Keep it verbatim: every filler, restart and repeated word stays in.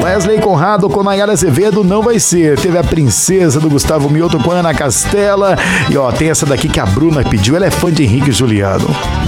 Wesley Conrado com Nayara Azevedo, Não Vai Ser. Teve a Princesa do Gustavo Mioto com Ana Castela. E ó, tem essa daqui que a Bruna pediu, ela é fã de Henrique e Juliano.